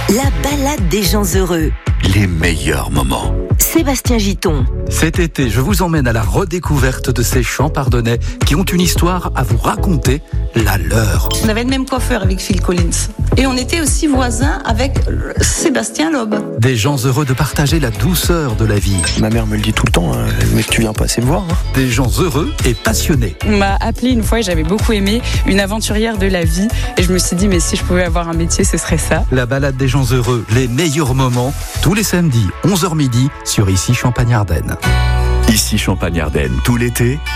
La balade des gens heureux. Les meilleurs moments. Sébastien Giton. Cet été, je vous emmène à la redécouverte de ces champardonnais qui ont une histoire à vous raconter, la leur. On avait le même coiffeur avec Phil Collins. Et on était aussi voisins avec Sébastien Loeb. Des gens heureux de partager la douceur de la vie. Ma mère me le dit tout le temps, mais tu viens pas assez me voir. Des gens heureux et passionnés. On m'a appelé une fois et j'avais beaucoup aimé, une aventurière de la vie. Et je me suis dit, mais si je pouvais avoir un métier, ce serait ça. La balade des gens heureux, les meilleurs moments, tous les samedis, 11h midi, sur Ici Champagne-Ardenne. Ici Champagne-Ardenne, tout l'été,